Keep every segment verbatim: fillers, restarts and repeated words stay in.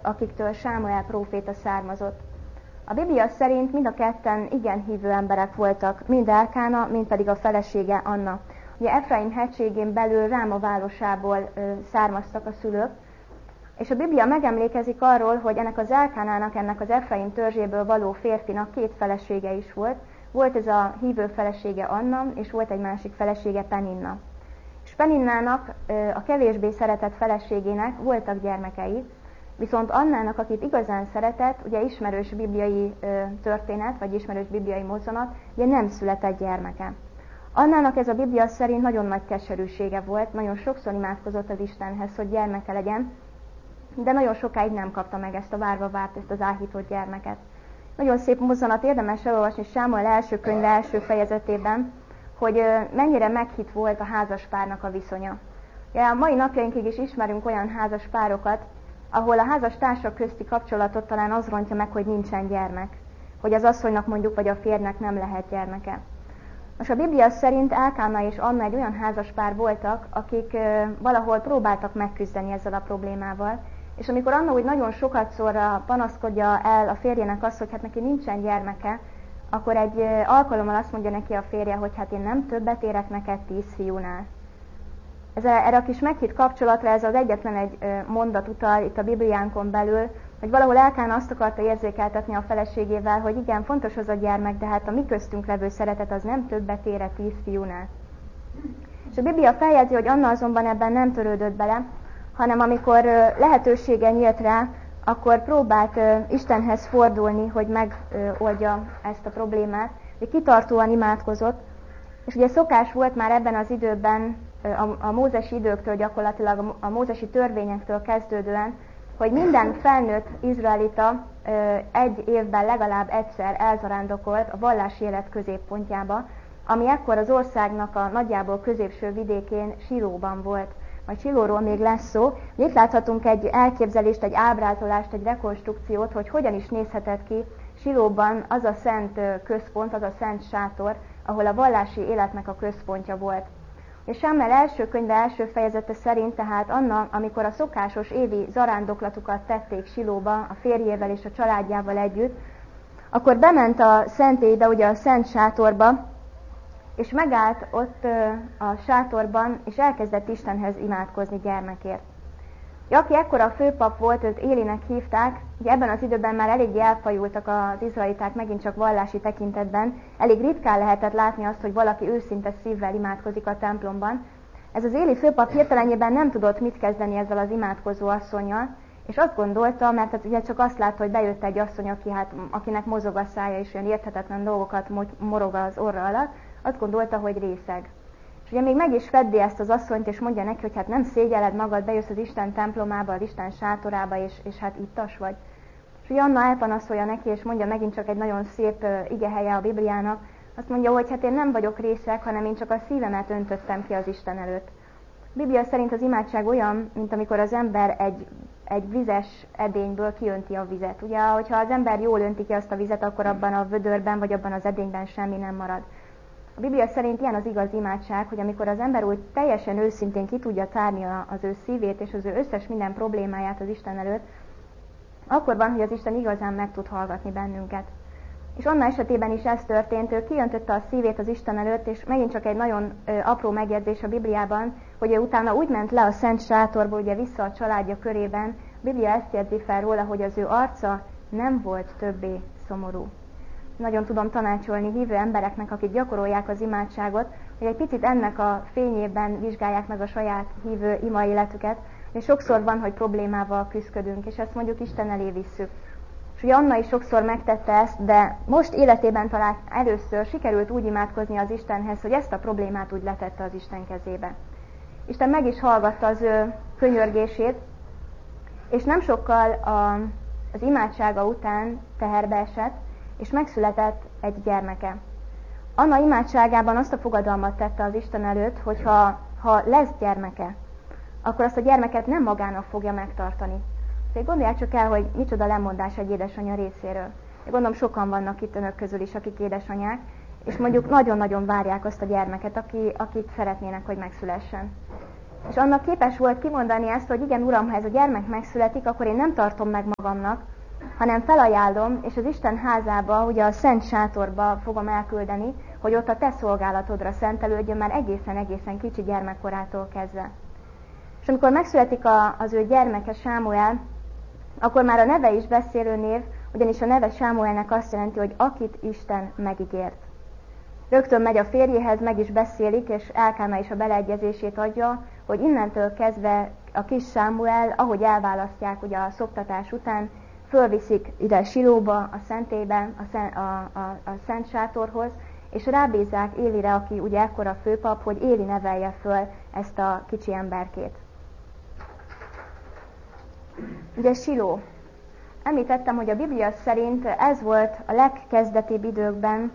akiktől Sámuel próféta származott. A Biblia szerint mind a ketten igen hívő emberek voltak, mind Elkána, mind pedig a felesége Anna. Ugye Efraim hegységén belül Ráma városából ö, származtak a szülők, és a Biblia megemlékezik arról, hogy ennek az Elkánának, ennek az Efraim törzséből való férfinak két felesége is volt. Volt ez a hívő felesége Anna, és volt egy másik felesége Peninna. És Peninnának, a kevésbé szeretett feleségének voltak gyermekei, viszont Annának, akit igazán szeretett, ugye ismerős bibliai történet, vagy ismerős bibliai mozzanat, ugye nem született gyermeke. Annának ez a Biblia szerint nagyon nagy keserűsége volt, nagyon sokszor imádkozott az Istenhez, hogy gyermeke legyen, de nagyon sokáig nem kapta meg ezt a várva várt, ezt az áhított gyermeket. Nagyon szép mozzanat, érdemes elolvasni Sámuel első könyve első fejezetében, hogy mennyire meghitt volt a házaspárnak a viszonya. Ja, a mai napjainkig is ismerünk olyan házaspárokat, ahol a házastársak közti kapcsolatot talán az rontja meg, hogy nincsen gyermek. Hogy az asszonynak mondjuk, vagy a férjnek nem lehet gyermeke. Most a Biblia szerint Elkána és Anna egy olyan házaspár voltak, akik valahol próbáltak megküzdeni ezzel a problémával, és amikor Anna úgy nagyon sokat szorra panaszkodja el a férjének azt, hogy hát neki nincsen gyermeke, akkor egy alkalommal azt mondja neki a férje, hogy hát én nem többet érek neked tíz fiúnál. Ez a, erre a kis meghitt kapcsolatra ez az egyetlen egy mondat utal itt a Bibliánkon belül, hogy valahol Elkána azt akarta érzékeltetni a feleségével, hogy igen, fontos az a gyermek, de hát a mi köztünk levő szeretet az nem többet ér tíz fiúnál. És a Biblia feljegyzi, hogy Anna azonban ebben nem törődött bele, hanem amikor lehetősége nyílt rá, akkor próbált Istenhez fordulni, hogy megoldja ezt a problémát. Ugye kitartóan imádkozott, és ugye szokás volt már ebben az időben, a, a mózesi időktől gyakorlatilag, a mózesi törvényektől kezdődően, hogy minden felnőtt izraelita egy évben legalább egyszer elzarándokolt a vallási élet középpontjába, ami ekkor az országnak a nagyjából középső vidékén Silóban volt. Majd Silóról még lesz szó. Itt láthatunk egy elképzelést, egy ábrázolást, egy rekonstrukciót, hogy hogyan is nézhetett ki Silóban az a szent központ, az a szent sátor, ahol a vallási életnek a központja volt. És Sámuel első könyve első fejezete szerint tehát Anna, amikor a szokásos évi zarándoklatukat tették Silóba a férjével és a családjával együtt, akkor bement a szentélybe, ugye a szent sátorba, és megállt ott a sátorban, és elkezdett Istenhez imádkozni gyermekért. Aki ekkor a főpap volt, őt Élinek hívták, ugye ebben az időben már eléggé elfajultak az izraeliták, megint csak vallási tekintetben, elég ritkán lehetett látni azt, hogy valaki őszinte szívvel imádkozik a templomban. Ez az Éli főpap hirtelenjében nem tudott mit kezdeni ezzel az imádkozó asszonnyal, és azt gondolta, mert hát ugye csak azt látta, hogy bejött egy asszony, aki, hát, akinek mozog a szája, és olyan érthetetlen dolgokat morog az orra alatt, azt gondolta, hogy részeg. És ugye még meg is feddi ezt az asszonyt, és mondja neki, hogy hát nem szégyelled magad, bejössz az Isten templomába, az Isten sátorába, és, és hát ittas vagy. És ugye Anna elpanaszolja neki, és mondja megint csak egy nagyon szép uh, igehelye a Bibliának, azt mondja, hogy hát én nem vagyok részeg, hanem én csak a szívemet öntöttem ki az Isten előtt. A Biblia szerint az imádság olyan, mint amikor az ember egy, egy vizes edényből kiönti a vizet. Ugye, hogyha az ember jól önti ki azt a vizet, akkor abban a vödörben, vagy abban az edényben semmi nem marad. A Biblia szerint ilyen az igaz imádság, hogy amikor az ember úgy teljesen őszintén ki tudja tárni az ő szívét és az ő összes minden problémáját az Isten előtt, akkor van, hogy az Isten igazán meg tud hallgatni bennünket. És Anna esetében is ez történt, ő kiöntötte a szívét az Isten előtt, és megint csak egy nagyon ö, apró megjegyzés a Bibliában, hogy ő utána úgy ment le a szent sátorból, ugye vissza a családja körében, a Biblia ezt jegyzi fel róla, hogy az ő arca nem volt többé szomorú. Nagyon tudom tanácsolni hívő embereknek, akik gyakorolják az imádságot, hogy egy picit ennek a fényében vizsgálják meg a saját hívő ima életüket, és sokszor van, hogy problémával küzdködünk, és ezt mondjuk Isten elé visszük. És ugye Anna is sokszor megtette ezt, de most életében talán először sikerült úgy imádkozni az Istenhez, hogy ezt a problémát úgy letette az Isten kezébe. Isten meg is hallgatta az ő könyörgését, és nem sokkal a, az imádsága után teherbe esett, és megszületett egy gyermeke. Anna imádságában azt a fogadalmat tette az Isten előtt, hogy ha, ha lesz gyermeke, akkor azt a gyermeket nem magának fogja megtartani. Szóval gondolják csak el, hogy micsoda lemondás egy édesanyja részéről. Én gondolom sokan vannak itt önök közül is, akik édesanyák, és mondjuk nagyon-nagyon várják azt a gyermeket, aki, akit szeretnének, hogy megszülessen. És annak képes volt kimondani ezt, hogy igen, Uram, ha ez a gyermek megszületik, akkor én nem tartom meg magamnak, hanem felajánlom, és az Isten házába, ugye a Szent Sátorba fogom elküldeni, hogy ott a te szolgálatodra szentelődjön már egészen-egészen kicsi gyermekkorától kezdve. És amikor megszületik a, az ő gyermeke Sámuel, akkor már a neve is beszélő név, ugyanis a neve Sámuelnek azt jelenti, hogy akit Isten megígért. Rögtön megy a férjéhez, meg is beszélik, és Elkána is a beleegyezését adja, hogy innentől kezdve a kis Sámuel, ahogy elválasztják ugye a szoptatás után, fölviszik ide Silóba, a szentélybe, a, szent, a, a, a Szent Sátorhoz, és rábízzák Élire, aki ugye ekkora főpap, hogy Éli nevelje föl ezt a kicsi emberkét. Ugye Siló. Említettem, hogy a Biblia szerint ez volt a legkezdetibb időkben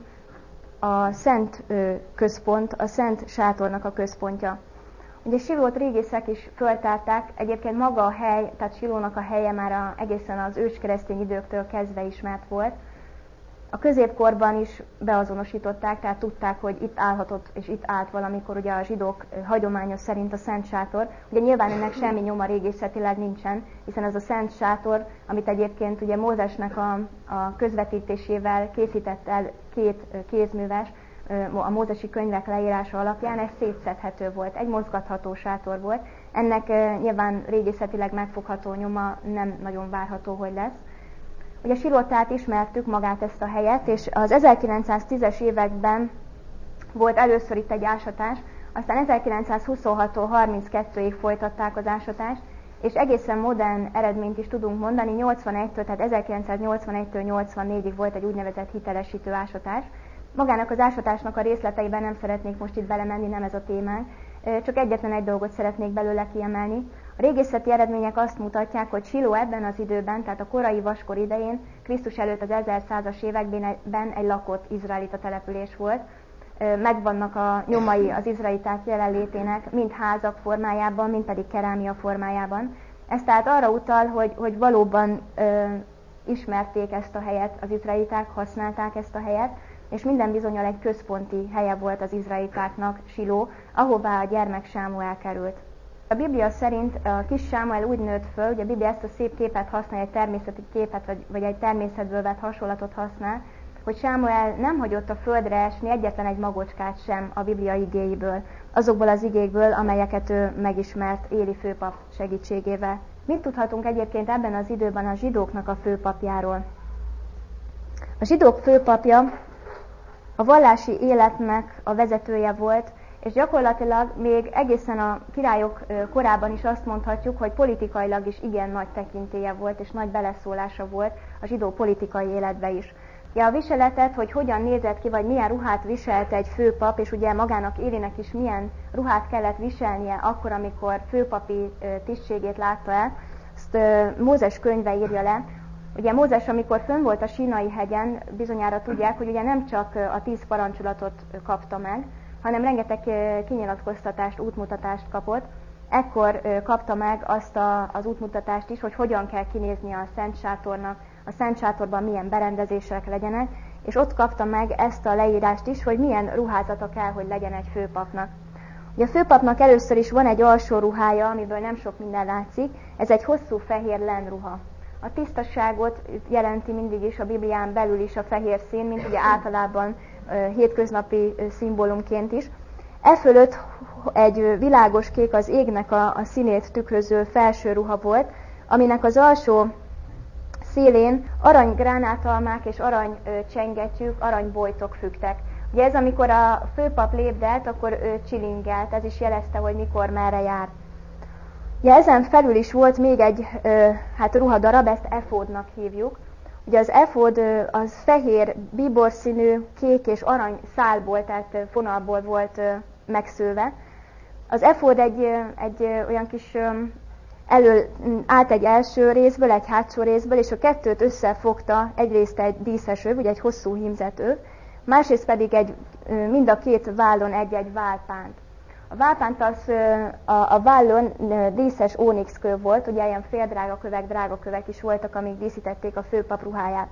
a szent központ, a Szent Sátornak a központja. Ugye Silót régészek is föltárták, egyébként maga a hely, tehát Silónak a helye már a, egészen az őskeresztény időktől kezdve ismert volt. A középkorban is beazonosították, tehát tudták, hogy itt állhatott és itt állt valamikor ugye a zsidók hagyománya szerint a Szent Sátor. Ugye nyilván ennek semmi nyoma régészetileg nincsen, hiszen ez a Szent Sátor, amit egyébként ugye Mózesnek a, a közvetítésével készített el két kézműves, a mózesi könyvek leírása alapján, ez szétszedhető volt, egy mozgatható sátor volt. Ennek nyilván régészetileg megfogható nyoma nem nagyon várható, hogy lesz. Ugye Silót tehát ismertük magát ezt a helyet, és az ezerkilencszáztízes években volt először itt egy ásatás, aztán ezerkilencszázhuszonhattól harminckettőig folytatták az ásatást, és egészen modern eredményt is tudunk mondani, nyolcvanegytől, tehát ezerkilencszáznyolcvanegytől nyolcvannégyig volt egy úgynevezett hitelesítő ásatás. Magának az ásatásnak a részleteiben nem szeretnék most itt belemenni, nem ez a témánk, csak egyetlen egy dolgot szeretnék belőle kiemelni. A régészeti eredmények azt mutatják, hogy Siló ebben az időben, tehát a korai vaskor idején, Krisztus előtt az ezerszázas években egy lakott izraelita település volt. Megvannak a nyomai az izraeliták jelenlétének, mind házak formájában, mind pedig kerámia formájában. Ez tehát arra utal, hogy, hogy valóban ö, ismerték ezt a helyet, az izraeliták használták ezt a helyet, és minden bizonnyal egy központi helye volt az izraelitáknak Siló, ahová a gyermek Sámuel került. A Biblia szerint a kis Sámuel úgy nőtt föl, ugye a Biblia ezt a szép képet használja, egy természeti képet, vagy, vagy egy természetből vett hasonlatot használ, hogy Sámuel nem hagyott a földre esni egyetlen egy magocskát sem a Biblia igéiből, azokból az igékből, amelyeket ő megismert Éli főpap segítségével. Mit tudhatunk egyébként ebben az időben a zsidóknak a főpapjáról? A zsidók főpapja a vallási életnek a vezetője volt, és gyakorlatilag még egészen a királyok korában is azt mondhatjuk, hogy politikailag is igen nagy tekintélye volt, és nagy beleszólása volt a zsidó politikai életbe is. Ja, a viseletet, hogy hogyan nézett ki, vagy milyen ruhát viselt egy főpap, és ugye magának Élinek is milyen ruhát kellett viselnie akkor, amikor főpapi tisztségét látta el, ezt Mózes könyve írja le. Ugye Mózes, amikor fönn volt a Sínai hegyen, bizonyára tudják, hogy ugye nem csak a tíz parancsolatot kapta meg, hanem rengeteg kinyilatkoztatást, útmutatást kapott. Ekkor kapta meg azt a, az útmutatást is, hogy hogyan kell kinézni a Szent Sátornak, a Szent Sátorban milyen berendezések legyenek, és ott kapta meg ezt a leírást is, hogy milyen ruházata kell, hogy legyen egy főpapnak. Ugye a főpapnak először is van egy alsó ruhája, amiből nem sok minden látszik, ez egy hosszú fehér lenruha. A tisztaságot jelenti mindig is a Biblián belül is a fehér szín, mint ugye általában hétköznapi szimbólumként is. E fölött egy világos kék, az égnek a, a színét tükröző felső ruha volt, aminek az alsó szélén arany gránátalmák és arany csengettyűk, aranybojtok függtek. Ugye ez, amikor a főpap lépdelt, akkor ő csilingelt, ez is jelezte, hogy mikor, merre jár. Ugye ezen felül is volt még egy hát ruhadarab, ezt efódnak hívjuk. Ugye az efód az fehér, bíborszínű, kék és arany szálból, tehát fonalból volt megszőve. Az efód egy, egy olyan kis elől állt egy első részből, egy hátsó részből, és a kettőt összefogta egyrészt egy díszes öv, ugye egy hosszú hímzett öv, másrészt pedig egy, mind a két vállon egy-egy válpánt. A válpánt az a, a vállon díszes ónixkő volt, ugye ilyen féldrágakövek, drágakövek is voltak, amik díszítették a főpap ruháját.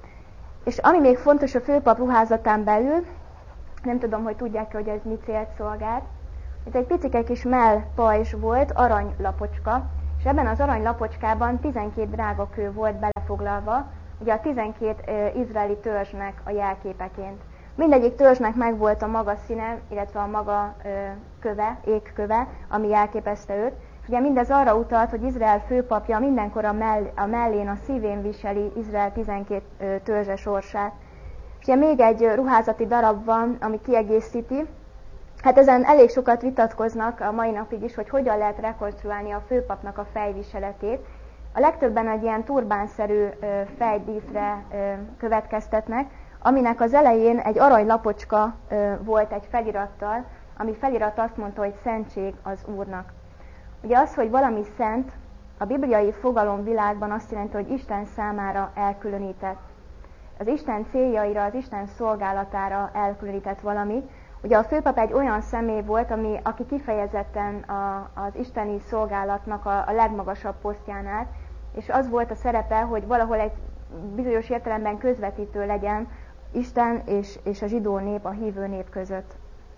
És ami még fontos a főpap ruházatán belül, nem tudom, hogy tudják-e, hogy ez mi célt szolgált. Itt egy picike kis mellpajzs volt, aranylapocska, és ebben az aranylapocskában tizenkét drágakő volt belefoglalva, ugye a tizenkét uh, izraeli törzsnek a jelképeként. Mindegyik törzsnek megvolt a maga színe, illetve a maga uh, köve, égköve, ami jelképezte őt. És ugye mindez arra utalt, hogy Izrael főpapja mindenkor a, mell, a mellén, a szívén viseli Izrael tizenkét uh, törzse sorsát. És ugye még egy uh, ruházati darab van, ami kiegészíti. Hát ezen elég sokat vitatkoznak a mai napig is, hogy hogyan lehet rekonstruálni a főpapnak a fejviseletét. A legtöbben egy ilyen turbánszerű fejdíszre következtetnek, aminek az elején egy aranylapocska volt egy felirattal, ami felirat azt mondta, hogy szentség az Úrnak. Ugye az, hogy valami szent, a bibliai fogalomvilágban azt jelenti, hogy Isten számára elkülönített. Az Isten céljaira, az Isten szolgálatára elkülönített valami. Ugye a főpap egy olyan személy volt, ami, aki kifejezetten a, az isteni szolgálatnak a, a legmagasabb posztján állt, és az volt a szerepe, hogy valahol egy bizonyos értelemben közvetítő legyen Isten és, és a zsidó nép, a hívő nép között.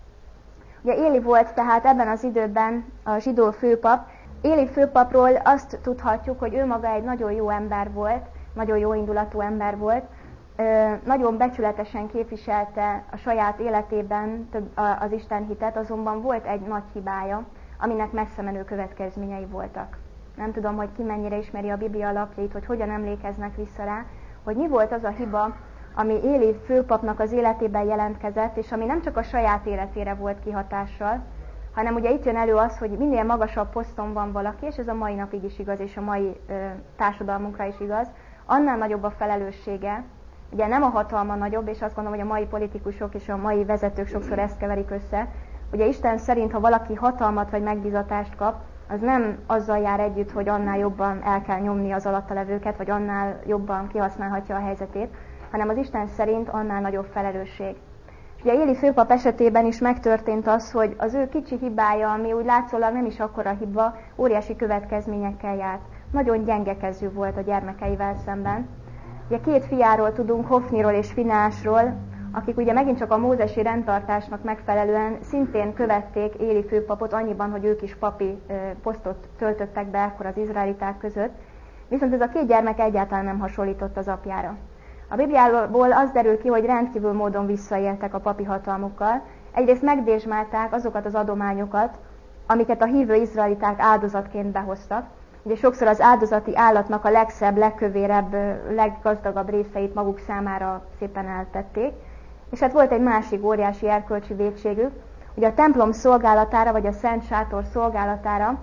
Ugye Éli volt tehát ebben az időben a zsidó főpap. Éli főpapról azt tudhatjuk, hogy ő maga egy nagyon jó ember volt, nagyon jó indulatú ember volt, nagyon becsületesen képviselte a saját életében az Isten hitet, azonban volt egy nagy hibája, aminek messze menő következményei voltak. Nem tudom, hogy ki mennyire ismeri a Biblia alapjait, hogy hogyan emlékeznek vissza rá, hogy mi volt az a hiba, ami Éli főpapnak az életében jelentkezett, és ami nem csak a saját életére volt kihatással, hanem ugye itt jön elő az, hogy minél magasabb poszton van valaki, és ez a mai napig is igaz, és a mai ö, társadalmunkra is igaz, annál nagyobb a felelőssége. Ugye nem a hatalma nagyobb, és azt gondolom, hogy a mai politikusok és a mai vezetők sokszor ezt keverik össze. Ugye Isten szerint, ha valaki hatalmat vagy megbízatást kap, az nem azzal jár együtt, hogy annál jobban el kell nyomni az alatta levőket, vagy annál jobban kihasználhatja a helyzetét, hanem az Isten szerint annál nagyobb felelősség. És ugye Éli főpap esetében is megtörtént az, hogy az ő kicsi hibája, ami úgy látszólag nem is akkora hiba, óriási következményekkel járt. Nagyon gyengekező volt a gyermekeivel szemben. Ugye két fiáról tudunk, Hofniról és Finásról, akik ugye megint csak a mózesi rendtartásnak megfelelően szintén követték Éli főpapot annyiban, hogy ők is papi posztot töltöttek be akkor az izraeliták között. Viszont ez a két gyermek egyáltalán nem hasonlított az apjára. A Bibliából az derül ki, hogy rendkívül módon visszaéltek a papi hatalmukkal. Egyrészt megdésmálták azokat az adományokat, amiket a hívő izraeliták áldozatként behoztak. Ugye sokszor az áldozati állatnak a legszebb, legkövérebb, leggazdagabb részeit maguk számára szépen eltették. És hát volt egy másik óriási erkölcsi vétségük, ugye a templom szolgálatára, vagy a Szent Sátor szolgálatára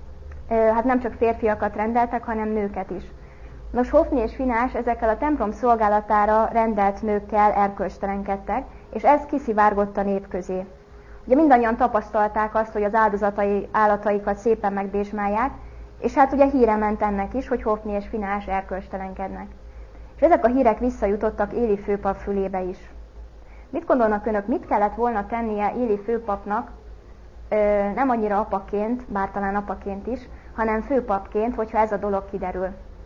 hát nem csak férfiakat rendeltek, hanem nőket is. Nos, Hofni és Finás ezekkel a templom szolgálatára rendelt nőkkel erkölcstelenkedtek, és ez kiszivárgott a nép közé. Ugye mindannyian tapasztalták azt, hogy az áldozatai állataikat szépen megdésmálják, és hát ugye híre ment ennek is, hogy Hofni és Finás erkölcstelenkednek. És ezek a hírek visszajutottak Éli főpap fülébe is. Mit gondolnak önök, mit kellett volna tennie Éli főpapnak, nem annyira apaként, bár talán apaként is, hanem főpapként, hogyha ez a dolog kiderül?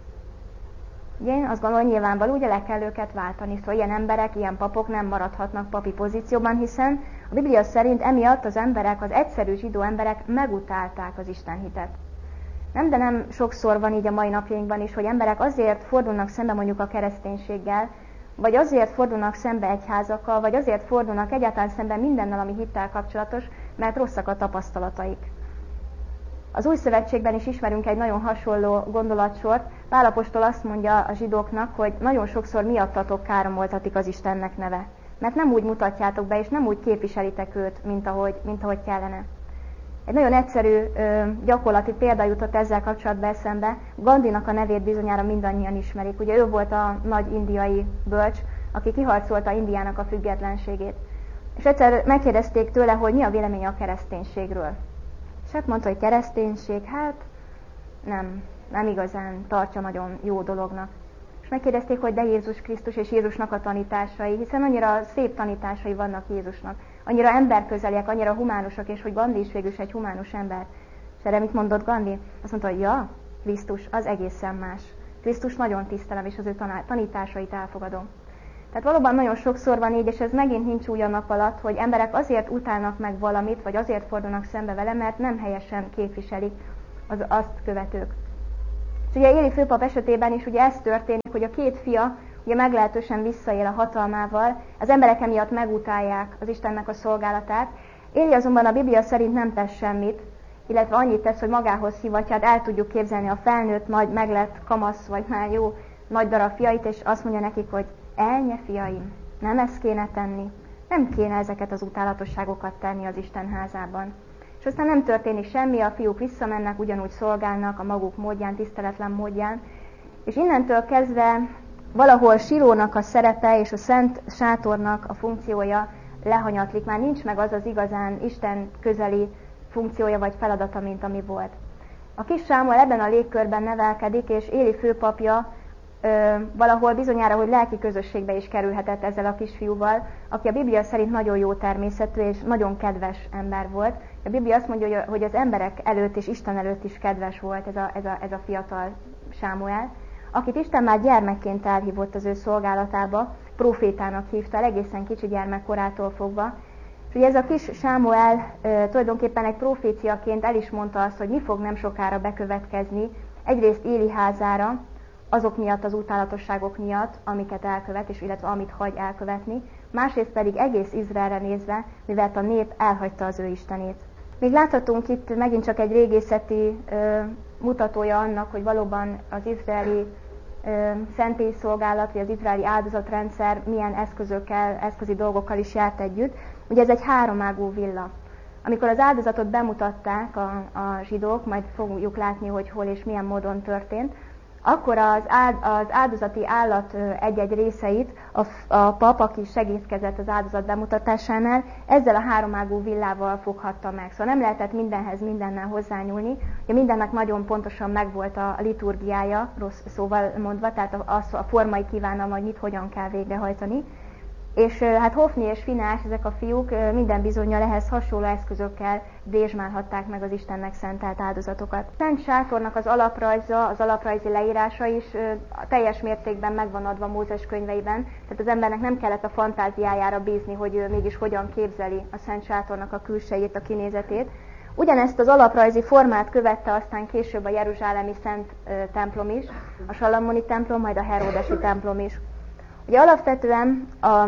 Ugye én azt gondolom, hogy nyilvánvaló, ugye le kell őket váltani, szóval ilyen emberek, ilyen papok nem maradhatnak papi pozícióban, hiszen a Biblia szerint emiatt az emberek, az egyszerű zsidó emberek megutálták az istenhitet. Nem, de nem sokszor van így a mai napjainkban is, hogy emberek azért fordulnak szembe mondjuk a kereszténységgel, vagy azért fordulnak szembe egyházakkal, vagy azért fordulnak egyáltalán szembe mindennel, ami hittel kapcsolatos, mert rosszak a tapasztalataik. Az Új Szövetségben is ismerünk egy nagyon hasonló gondolatsort. Pál apostol azt mondja a zsidóknak, hogy nagyon sokszor miattatok káromoltatik az Istennek neve. Mert nem úgy mutatjátok be, és nem úgy képviselitek őt, mint ahogy, mint ahogy kellene. Egy nagyon egyszerű, gyakorlati példa jutott ezzel kapcsolatban eszembe. Gandhinak a nevét bizonyára mindannyian ismerik. Ugye ő volt a nagy indiai bölcs, aki kiharcolta Indiának a függetlenségét. És egyszer megkérdezték tőle, hogy mi a véleménye a kereszténységről. És hát mondta, hogy kereszténység, hát nem, nem igazán tartja nagyon jó dolognak. És megkérdezték, hogy de Jézus Krisztus és Jézusnak a tanításai, hiszen annyira szép tanításai vannak Jézusnak, annyira emberközeliek, annyira humánusak, és hogy Gandhi is végül is egy humánus ember. És erre mit mondott Gandhi? Azt mondta, hogy ja, Krisztus az egészen más. Krisztus nagyon tisztelem, és az ő tanításait elfogadom. Tehát valóban nagyon sokszor van így, és ez megint nincs új a nap alatt, hogy emberek azért utálnak meg valamit, vagy azért fordulnak szembe vele, mert nem helyesen képviselik az azt követők. És ugye Éli főpap esetében is ugye ez történik, hogy a két fia ugye meglehetősen visszaél a hatalmával, az emberek emiatt megutálják az Istennek a szolgálatát. Éli azonban a Biblia szerint nem tesz semmit, illetve annyit tesz, hogy magához hívatja, hát el tudjuk képzelni a felnőtt, majd meglett kamasz, vagy már jó nagy darab fiait, és azt mondja nekik, hogy elnye fiaim, nem ezt kéne tenni, nem kéne ezeket az utálatosságokat tenni az Isten házában. És aztán nem történik semmi, a fiúk visszamennek, ugyanúgy szolgálnak a maguk módján, tiszteletlen módján, és innentől kezdve valahol Silónak a szerepe és a Szent Sátornak a funkciója lehanyatlik, már nincs meg az az igazán Isten közeli funkciója vagy feladata, mint ami volt. A kis Sámuel ebben a légkörben nevelkedik, és Éli főpapja ö, valahol bizonyára, hogy lelki közösségbe is kerülhetett ezzel a kisfiúval, aki a Biblia szerint nagyon jó természetű és nagyon kedves ember volt. A Biblia azt mondja, hogy az emberek előtt és Isten előtt is kedves volt ez a, ez a, ez a fiatal Sámuel, akit Isten már gyermekként elhívott az ő szolgálatába, profétának hívta el egészen kicsi gyermekkorától fogva. És ugye ez a kis Sámuel e, tulajdonképpen egy proféciaként el is mondta azt, hogy mi fog nem sokára bekövetkezni, egyrészt Éli házára, azok miatt, az utálatosságok miatt, amiket elkövet, és illetve amit hagy elkövetni, másrészt pedig egész Izraelre nézve, mivel a nép elhagyta az ő Istenét. Még láthatunk itt megint csak egy régészeti e, mutatója annak, hogy valóban az izraeli szentélyszolgálat, vagy az izraeli áldozatrendszer milyen eszközökkel, eszközi dolgokkal is járt együtt. Ugye ez egy háromágú villa. Amikor az áldozatot bemutatták a, a zsidók, majd fogjuk látni, hogy hol és milyen módon történt, akkor az, áld, az áldozati állat egy-egy részeit a, a pap, aki segítkezett az áldozat bemutatásánál, ezzel a háromágú villával foghatta meg. Szóval nem lehetett mindenhez mindennel hozzányúlni. Ugye mindennek nagyon pontosan megvolt a liturgiája, rossz szóval mondva, tehát az a formai kívánalma, hogy mit hogyan kell végrehajtani. És hát Hofni és Finás, ezek a fiúk minden bizonnyal ehhez hasonló eszközökkel dézsmálhatták meg az Istennek szentelt áldozatokat. A Szent Sátornak az alaprajza, az alaprajzi leírása is teljes mértékben megvan adva Mózes könyveiben, tehát az embernek nem kellett a fantáziájára bízni, hogy ő mégis hogyan képzeli a Szent Sátornak a külsejét, a kinézetét. Ugyanezt az alaprajzi formát követte aztán később a jeruzsálemi Szent templom is, a salamoni templom, majd a heródesi templom is. Ugye alapvetően a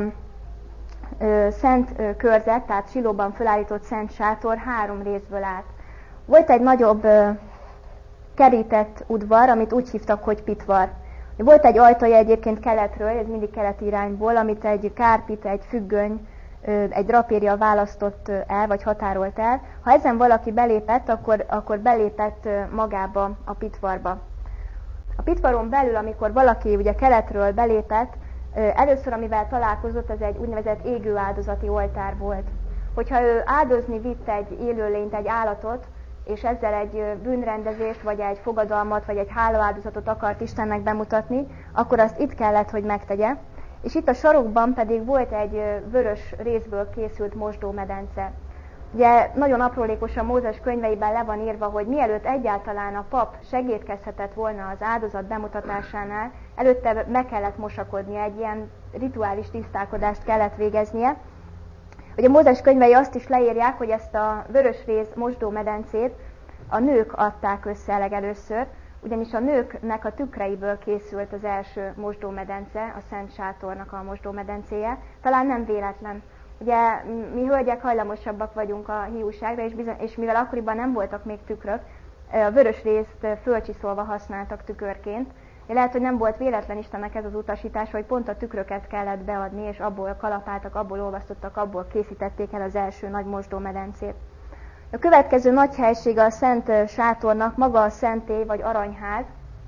ö, szent ö, körzet, tehát Silóban felállított szent sátor három részből állt. Volt egy nagyobb ö, kerített udvar, amit úgy hívtak, hogy pitvar. Volt egy ajtaja egyébként keletről, ez mindig keleti irányból, amit egy kárpit, egy függöny, ö, egy drapéria választott el, vagy határolt el. Ha ezen valaki belépett, akkor, akkor belépett ö, magába a pitvarba. A pitvaron belül, amikor valaki ugye keletről belépett, először, amivel találkozott, ez egy úgynevezett égő áldozati oltár volt. Hogyha ő áldozni vitt egy élőlényt, egy állatot, és ezzel egy bűnrendezést, vagy egy fogadalmat, vagy egy hálaáldozatot akart Istennek bemutatni, akkor azt itt kellett, hogy megtegye. És itt a sarokban pedig volt egy vörös részből készült mosdómedence. Ugye nagyon aprólékosan Mózes könyveiben le van írva, hogy mielőtt egyáltalán a pap segédkezhetett volna az áldozat bemutatásánál, előtte meg kellett mosakodnia, egy ilyen rituális tisztálkodást kellett végeznie. Ugye Mózes könyvei azt is leírják, hogy ezt a vörös rész mosdómedencét a nők adták össze legelőször, ugyanis a nőknek a tükreiből készült az első mosdómedence, a Szent Sátornak a mosdómedencéje. Talán nem véletlen. Ugye mi hölgyek hajlamosabbak vagyunk a hiúságra, és, bizony, és mivel akkoriban nem voltak még tükrök, a vörös részt fölcsiszolva használtak tükörként. Lehet, hogy nem volt véletlen Istennek ez az utasítás, hogy pont a tükröket kellett beadni, és abból kalapáltak, abból olvasztottak, abból készítették el az első nagy mosdómedencét. A következő nagy helysége a Szent Sátornak maga a szentély vagy aranyház.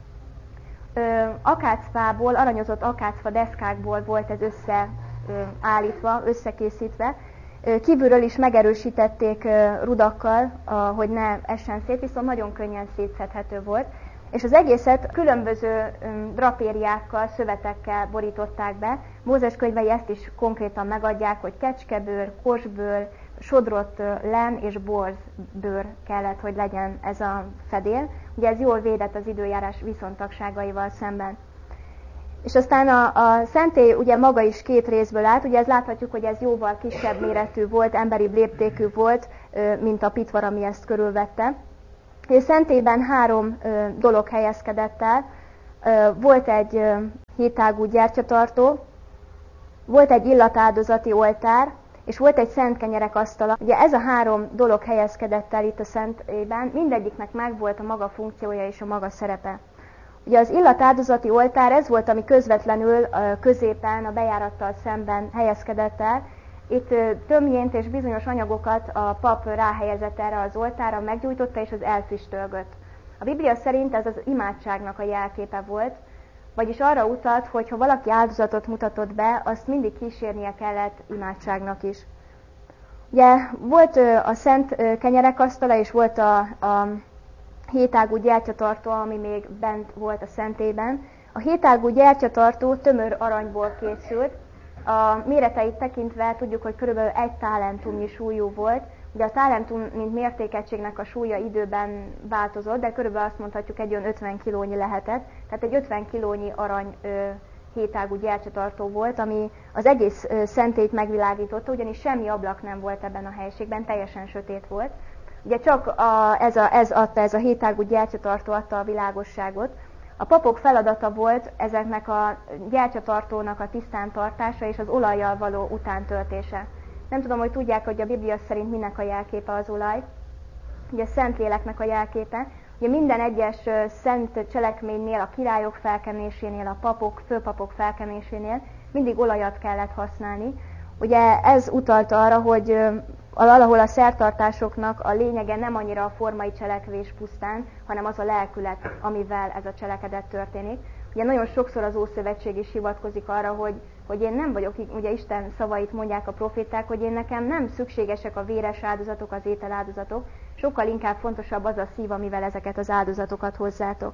Akácfából, aranyozott akácfa deszkákból volt ez összeállítva, összekészítve. Kívülről is megerősítették rudakkal, hogy ne essen szét, viszont nagyon könnyen szétszedhető volt. És az egészet különböző drapériákkal, szövetekkel borították be. Mózes könyvei ezt is konkrétan megadják, hogy kecskebőr, kosbőr, sodrott len és borzbőr kellett, hogy legyen ez a fedél. Ugye ez jól védett az időjárás viszontagságaival szemben. És aztán a, a szentély ugye maga is két részből állt, ugye ez láthatjuk, hogy ez jóval kisebb méretű volt, emberi léptékű volt, mint a pitvar, ami ezt körülvette. És szentélyben három dolog helyezkedett el. Volt egy hétágú gyertyatartó, volt egy illatáldozati oltár, és volt egy szent kenyerek asztala. Ugye ez a három dolog helyezkedett el itt a szentélyben, mindegyiknek megvolt a maga funkciója és a maga szerepe. Ugye az illatáldozati oltár, ez volt, ami közvetlenül középen, a bejárattal szemben helyezkedett el. Itt tömjént és bizonyos anyagokat a pap ráhelyezett erre az oltárra, meggyújtotta és az elfüstölgött. A Biblia szerint ez az imádságnak a jelképe volt, vagyis arra utalt, hogy ha valaki áldozatot mutatott be, azt mindig kísérnie kellett imádságnak is. Ugye volt a szent kenyerek asztala, és volt a, a hétágú gyertyatartó, ami még bent volt a szentélyben. A hétágú gyertyatartó tömör aranyból készült. A méreteit tekintve tudjuk, hogy körülbelül egy talentumnyi súlyú volt. Ugye a talentum, mint mértékegységnek a súlya időben változott, de körülbelül azt mondhatjuk, egy olyan ötven kilónyi lehetett. Tehát egy ötven kilónyi arany ö, hétágú gyertyatartó volt, ami az egész ö, szentélyt megvilágította, ugyanis semmi ablak nem volt ebben a helyiségben, teljesen sötét volt. Ugye csak a, ez, a, ez adta, ez a hétágú gyertyatartó adta a világosságot. A papok feladata volt ezeknek a gyertyatartónak a tisztán tartása és az olajjal való utántöltése. Nem tudom, hogy tudják, hogy a Biblia szerint minek a jelképe az olaj. Ugye a Szentléleknek a jelképe. Ugye minden egyes szent cselekménynél, a királyok felkenésénél, a papok, főpapok felkenésénél mindig olajat kellett használni. Ugye ez utalt arra, hogy valahol a szertartásoknak a lényege nem annyira a formai cselekvés pusztán, hanem az a lelkület, amivel ez a cselekedet történik. Ugye nagyon sokszor az Ószövetség is hivatkozik arra, hogy, hogy én nem vagyok, ugye Isten szavait mondják a proféták, hogy én nekem nem szükségesek a véres áldozatok, az ételáldozatok, sokkal inkább fontosabb az a szív, amivel ezeket az áldozatokat hozzátok.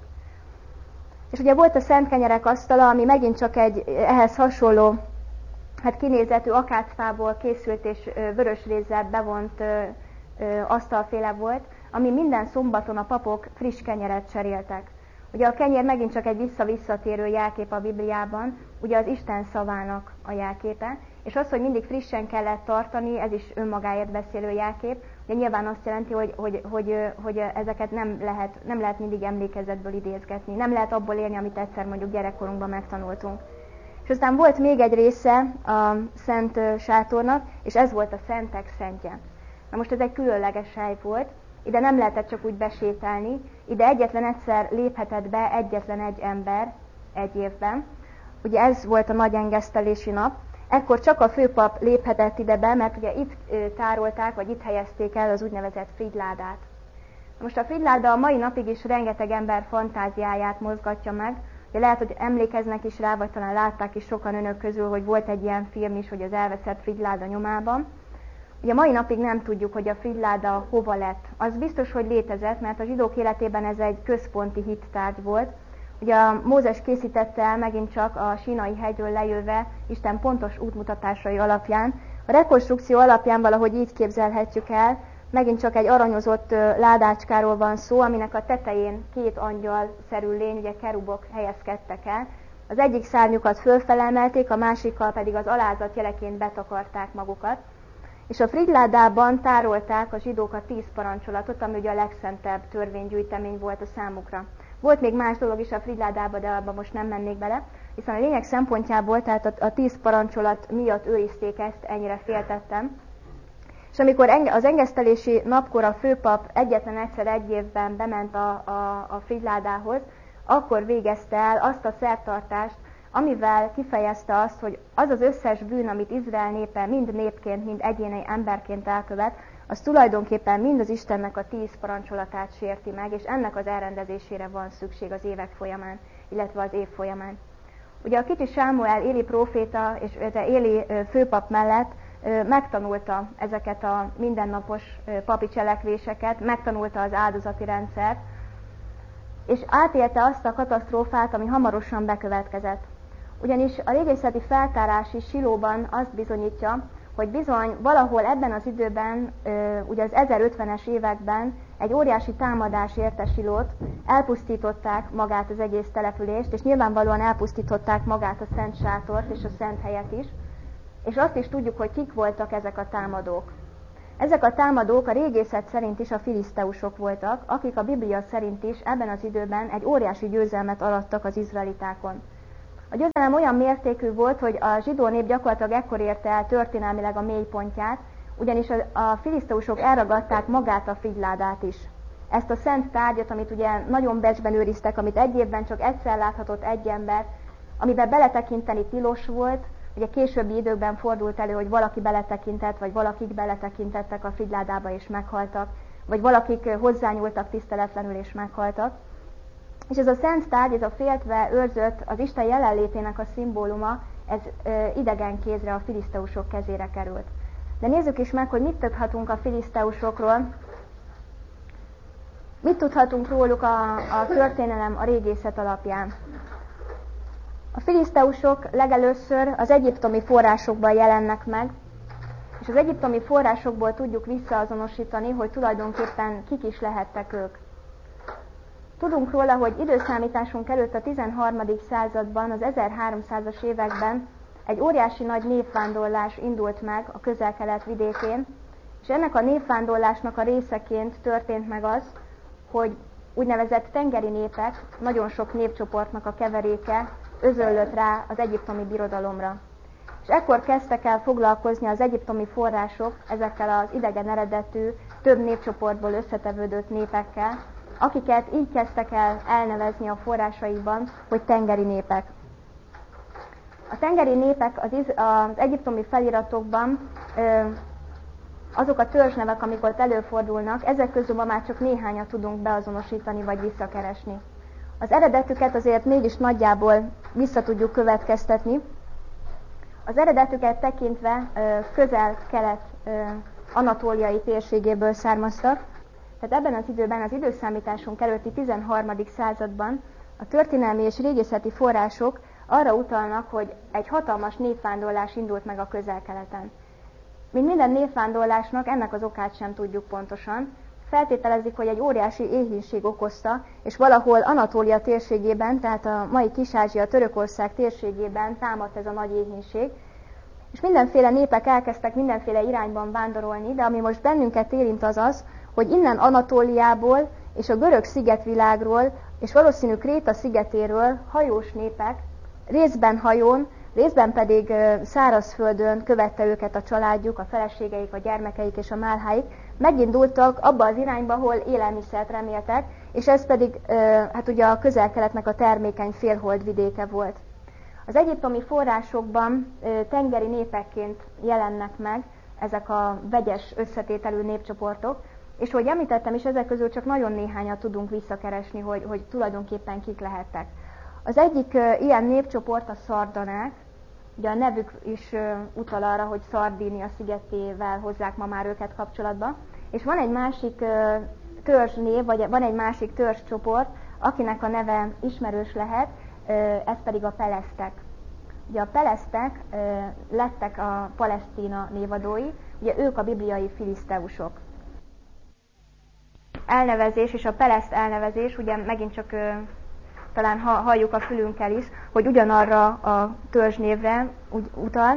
És ugye volt a szent kenyerek asztala, ami megint csak egy ehhez hasonló hát kinézetű akácfából készült és vörösrézzel bevont asztalféle volt, ami minden szombaton a papok friss kenyeret cseréltek. Ugye a kenyér megint csak egy vissza-visszatérő jelkép a Bibliában, ugye az Isten szavának a jelképe, és az, hogy mindig frissen kellett tartani, ez is önmagáért beszélő jelkép, ugye nyilván azt jelenti, hogy, hogy, hogy, hogy ezeket nem lehet, nem lehet mindig emlékezetből idézgetni, nem lehet abból élni, amit egyszer mondjuk gyerekkorunkban megtanultunk. És aztán volt még egy része a szent sátornak, és ez volt a szentek szentje. Na most ez egy különleges hely volt, ide nem lehetett csak úgy besétálni, ide egyetlen egyszer léphetett be egyetlen egy ember egy évben. Ugye ez volt a nagy engesztelési nap, ekkor csak a főpap léphetett ide be, mert ugye itt tárolták, vagy itt helyezték el az úgynevezett frigyládát. Most a frigyláda a mai napig is rengeteg ember fantáziáját mozgatja meg. Ugye lehet, hogy emlékeznek is rá, vagy talán látták is sokan önök közül, hogy volt egy ilyen film is, hogy az elveszett frigyláda nyomában. Ugye mai napig nem tudjuk, hogy a frigyláda hova lett. Az biztos, hogy létezett, mert a zsidók életében ez egy központi hittárgy volt. Ugye a Mózes készítette el megint csak a Sínai hegyről lejöve Isten pontos útmutatásai alapján. A rekonstrukció alapján valahogy így képzelhetjük el, megint csak egy aranyozott ládácskáról van szó, aminek a tetején két angyal-szerű lény, ugye kerubok helyezkedtek el. Az egyik szárnyukat fölfele emelték, a másikkal pedig az alázat jeleként betakarták magukat. És a frigyládában tárolták a zsidók a tíz parancsolatot, ami ugye a legszentebb törvénygyűjtemény volt a számukra. Volt még más dolog is a frigyládában, de abban most nem mennék bele, hiszen a lényeg szempontjából, tehát a, a tíz parancsolat miatt őrizték ezt, ennyire féltettem. És amikor az engesztelési napkor a főpap egyetlen egyszer egy évben bement a, a, a frigyládához, akkor végezte el azt a szertartást, amivel kifejezte azt, hogy az az összes bűn, amit Izrael népe mind népként, mind egyéni emberként elkövet, az tulajdonképpen mind az Istennek a tíz parancsolatát sérti meg, és ennek az elrendezésére van szükség az évek folyamán, illetve az év folyamán. Ugye a kicsi Sámuel, Éli próféta és Éli főpap mellett megtanulta ezeket a mindennapos papi cselekvéseket, megtanulta az áldozati rendszert, és átélte azt a katasztrófát, ami hamarosan bekövetkezett. Ugyanis a régészeti feltárás is Silóban azt bizonyítja, hogy bizony valahol ebben az időben, ugye az ezerötvenes években egy óriási támadás érte Silót, elpusztították magát az egész települést, és nyilvánvalóan elpusztították magát a szent sátort és a szent helyet is, és azt is tudjuk, hogy kik voltak ezek a támadók. Ezek a támadók a régészet szerint is a filiszteusok voltak, akik a Biblia szerint is ebben az időben egy óriási győzelmet arattak az izraelitákon. A győzelem olyan mértékű volt, hogy a zsidó nép gyakorlatilag ekkor érte el történelmileg a mélypontját, ugyanis a, a filiszteusok elragadták magát a figyládát is. Ezt a szent tárgyat, amit ugye nagyon becsben őriztek, amit egy évben csak egyszer láthatott egy ember, amiben beletekinteni tilos volt. Ugye későbbi időkben fordult elő, hogy valaki beletekintett, vagy valakik beletekintettek a figyládába és meghaltak, vagy valakik hozzányúltak tiszteletlenül és meghaltak. És ez a szent tárgy, ez a féltve őrzött, az Isten jelenlétének a szimbóluma, ez ö, idegen kézre, a filiszteusok kezére került. De nézzük is meg, hogy mit tudhatunk a filiszteusokról, mit tudhatunk róluk a, a történelem, a régészet alapján. A filiszteusok legelőször az egyiptomi forrásokban jelennek meg, és az egyiptomi forrásokból tudjuk visszaazonosítani, hogy tulajdonképpen kik is lehettek ők. Tudunk róla, hogy időszámításunk előtt a tizenharmadik században, az ezerháromszázas években egy óriási nagy népvándorlás indult meg a Közel-Kelet vidékén, és ennek a népvándorlásnak a részeként történt meg az, hogy úgynevezett tengeri népek, nagyon sok népcsoportnak a keveréke özöllött rá az egyiptomi birodalomra. És ekkor kezdtek el foglalkozni az egyiptomi források ezekkel az idegen eredetű, több népcsoportból összetevődött népekkel, akiket így kezdtek el elnevezni a forrásaikban, hogy tengeri népek. A tengeri népek az, iz- az egyiptomi feliratokban ö, azok a törzsnevek, amik ott előfordulnak, ezek közül ma már csak néhányat tudunk beazonosítani vagy visszakeresni. Az eredetüket azért mégis nagyjából vissza tudjuk következtetni. Az eredetüket tekintve közel-kelet anatóliai térségéből származtak, tehát ebben az időben, az időszámításunk előtti tizenharmadik században a történelmi és régészeti források arra utalnak, hogy egy hatalmas népvándorlás indult meg a Közel-Keleten. Mint minden népvándorlásnak, ennek az okát sem tudjuk pontosan. Feltételezik, hogy egy óriási éhínség okozta, és valahol Anatólia térségében, tehát a mai Kis-Ázsia, Törökország térségében támadt ez a nagy éhínség, és mindenféle népek elkezdtek mindenféle irányban vándorolni, de ami most bennünket érint az az, hogy innen Anatóliából és a görög szigetvilágról, és valószínű Kréta szigetéről hajós népek, részben hajón, részben pedig szárazföldön követte őket a családjuk, a feleségeik, a gyermekeik és a málháik, megindultak abba az irányba, ahol élelmiszert reméltek, és ez pedig hát ugye a Közel-Keletnek a termékeny félhold vidéke volt. Az egyiptomi forrásokban tengeri népekként jelennek meg ezek a vegyes összetételű népcsoportok, és hogy említettem is, ezek közül csak nagyon néhányat tudunk visszakeresni, hogy, hogy tulajdonképpen kik lehettek. Az egyik uh, ilyen népcsoport a szardanák, ugye a nevük is uh, utal arra, hogy Szardínia szigetével hozzák ma már őket kapcsolatba, és van egy másik uh, törzsnév, vagy van egy másik törzscsoport, akinek a neve ismerős lehet, uh, ez pedig a pelesztek. Ugye a pelesztek uh, lettek a Palesztina névadói, ugye ők a bibliai filiszteusok. Elnevezés és a peleszt elnevezés, ugye megint csak uh, talán ha, halljuk a fülünkkel is, hogy ugyanarra a törzsnévre úgy utal.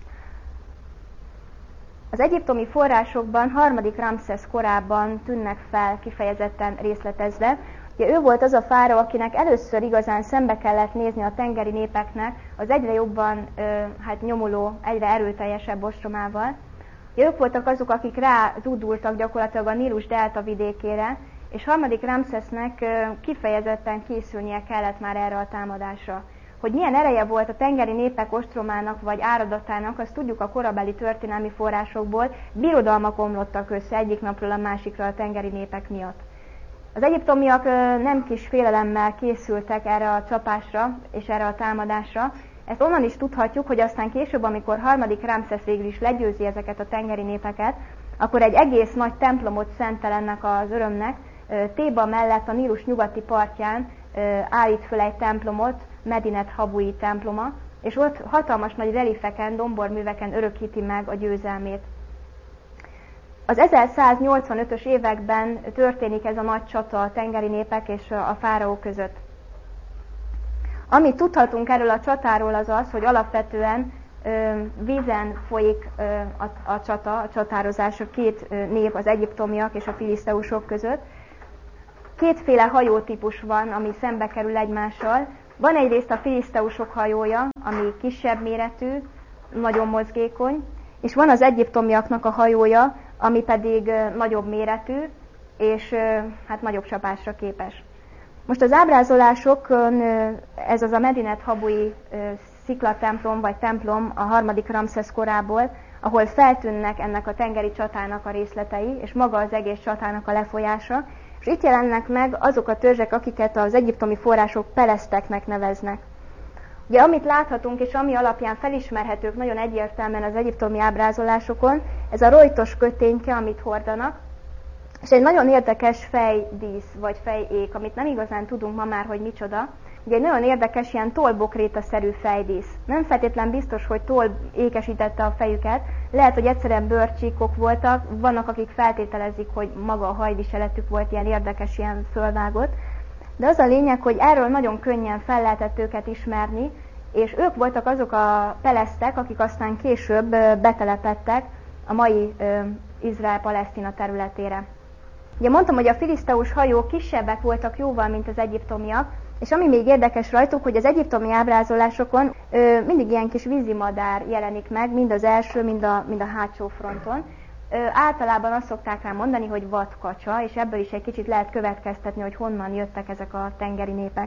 Az egyiptomi forrásokban harmadik Ramszesz korában tűnnek fel kifejezetten részletezve. Ugye ő volt az a fáraó, akinek először igazán szembe kellett nézni a tengeri népeknek az egyre jobban ö, hát nyomuló, egyre erőteljesebb ostromával. Ugye ők voltak azok, akik rá zúdultak gyakorlatilag a Nílus delta vidékére, és harmadik Ramszesznek kifejezetten készülnie kellett már erre a támadásra. Hogy milyen ereje volt a tengeri népek ostromának vagy áradatának, azt tudjuk a korabeli történelmi forrásokból, birodalmak omlottak össze egyik napról a másikra a tengeri népek miatt. Az egyiptomiak nem kis félelemmel készültek erre a csapásra és erre a támadásra. Ezt onnan is tudhatjuk, hogy aztán később, amikor harmadik Ramszesz végül is legyőzi ezeket a tengeri népeket, akkor egy egész nagy templomot szentel ennek az örömnek, Téba mellett a Nílus nyugati partján állít föl egy templomot, Medinet Habui temploma, és ott hatalmas nagy reliefeken, domborműveken örökíti meg a győzelmét. Az ezerszáznyolcvanötös években történik ez a nagy csata a tengeri népek és a fáraó között. Amit tudhatunk erről a csatáról az az, hogy alapvetően ö, vízen folyik ö, a, a csata, a csatározás a két ö, nép, az egyiptomiak és a filiszteusok között. Kétféle hajótípus van, ami szembe kerül egymással. Van egyrészt a filiszteusok hajója, ami kisebb méretű, nagyon mozgékony, és van az egyiptomiaknak a hajója, ami pedig ö, nagyobb méretű, és ö, hát nagyobb csapásra képes. Most az ábrázolásokon ez az a Medinet Habui sziklatemplom vagy templom a harmadik Ramszesz korából, ahol feltűnnek ennek a tengeri csatának a részletei, és maga az egész csatának a lefolyása, és itt jelennek meg azok a törzsek, akiket az egyiptomi források peleszteknek neveznek. Ugye amit láthatunk, és ami alapján felismerhetők nagyon egyértelműen az egyiptomi ábrázolásokon, ez a rojtos kötényke, amit hordanak, és egy nagyon érdekes fejdísz, vagy fejék, amit nem igazán tudunk ma már, hogy micsoda. Ugye egy nagyon érdekes, ilyen tollbokréta-szerű fejdísz. Nem feltétlen biztos, hogy toll ékesítette a fejüket, lehet, hogy egyszerűen bőrcsíkok voltak, vannak, akik feltételezik, hogy maga a hajviseletük volt ilyen érdekes, ilyen fölvágott. De az a lényeg, hogy erről nagyon könnyen fel lehetett őket ismerni, és ők voltak azok a pelesztek, akik aztán később betelepedtek a mai Izrael-Palesztina területére. Ugye mondtam, hogy a filiszteus hajók kisebbek voltak jóval, mint az egyiptomiak, és ami még érdekes rajtuk, hogy az egyiptomi ábrázolásokon ö, mindig ilyen kis vízimadár jelenik meg, mind az első, mind a, mind a hátsó fronton. Ö, általában azt szokták rá mondani, hogy vadkacsa, és ebből is egy kicsit lehet következtetni, hogy honnan jöttek ezek a tengeri népek.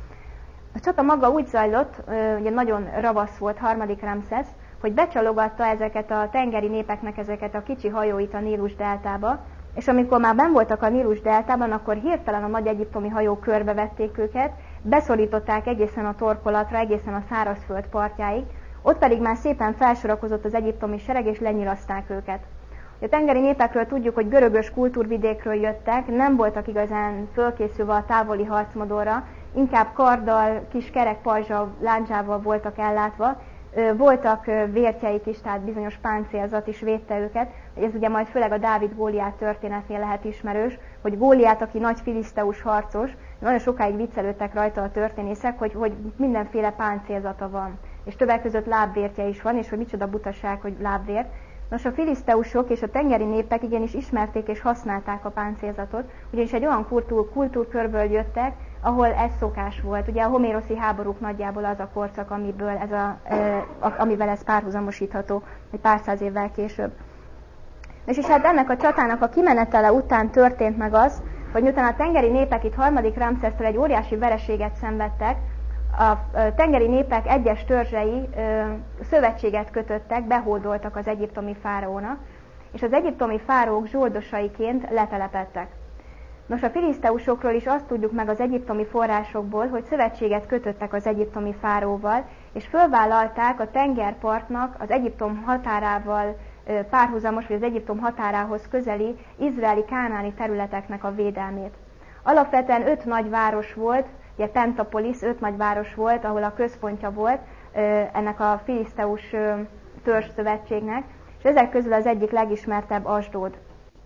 A csata maga úgy zajlott, ö, ugye nagyon ravasz volt harmadik Ramszesz, hogy becsalogatta ezeket a tengeri népeknek ezeket a kicsi hajóit a Nílus deltába, és amikor már benn voltak a Nílus deltában, akkor hirtelen a nagy egyiptomi hajók körbevették őket, beszorították egészen a torkolatra, egészen a szárazföld partjáig, ott pedig már szépen felsorakozott az egyiptomi sereg, és lenyiraszták őket. A tengeri népekről tudjuk, hogy görögös kultúrvidékről jöttek, nem voltak igazán fölkészülve a távoli harcmodorra, inkább karddal, kis kerek pajzsal, lándzsával voltak ellátva, voltak vértjeik is, tehát bizonyos páncélzat is védte őket. Ez ugye majd főleg a Dávid-Góliát történetnél lehet ismerős, hogy Góliát, aki nagy filiszteus harcos, nagyon sokáig viccelődtek rajta a történészek, hogy, hogy mindenféle páncélzata van. És többek között lábvértje is van, és hogy micsoda butaság, hogy lábvért. Nos, a filiszteusok és a tengeri népek igenis ismerték és használták a páncélzatot, ugyanis egy olyan kultúr, kultúrkörből jöttek, ahol ez szokás volt. Ugye a homéroszi háborúk nagyjából az a korszak, amiből ez a, e, amivel ez párhuzamosítható egy pár száz évvel később. És, és hát ennek a csatának a kimenetele után történt meg az, hogy miután a tengeri népek itt harmadik Ramszesztől egy óriási vereséget szenvedtek, a tengeri népek egyes törzsei ö, szövetséget kötöttek, behódoltak az egyiptomi fáraónak, és az egyiptomi fáraók zsoldosaiként letelepedtek. Nos, a filiszteusokról is azt tudjuk meg az egyiptomi forrásokból, hogy szövetséget kötöttek az egyiptomi fáraóval, és fölvállalták a tengerpartnak az Egyiptom határával ö, párhuzamos, vagy az Egyiptom határához közeli izraeli kánáni területeknek a védelmét. Alapvetően öt nagy város volt, ugye Pentapolis, öt nagy város volt, ahol a központja volt ennek a filiszteus törzsszövetségnek, és ezek közül az egyik legismertebb Asdód.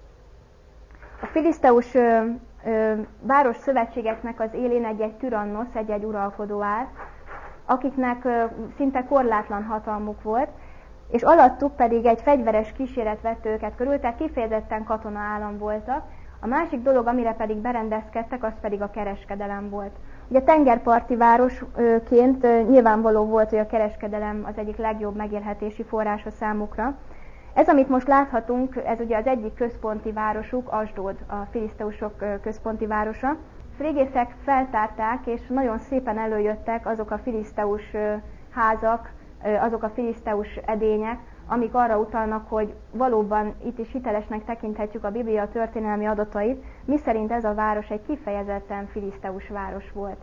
A filiszteus város szövetségeknek az élén egy-egy türannosz, egy-egy uralkodó áll, akiknek szinte korlátlan hatalmuk volt, és alattuk pedig egy fegyveres kíséret vett őket körül, tehát kifejezetten katona állam voltak. A másik dolog, amire pedig berendezkedtek, az pedig a kereskedelem volt. Ugye tengerparti városként nyilvánvaló volt, hogy a kereskedelem az egyik legjobb megélhetési forrása számukra. Ez, amit most láthatunk, ez ugye az egyik központi városuk, Asdód, a filiszteusok központi városa. A régészek feltárták, és nagyon szépen előjöttek azok a filiszteus házak, azok a filiszteus edények, amik arra utalnak, hogy valóban itt is hitelesnek tekinthetjük a Biblia történelmi adatait, miszerint ez a város egy kifejezetten filiszteus város volt.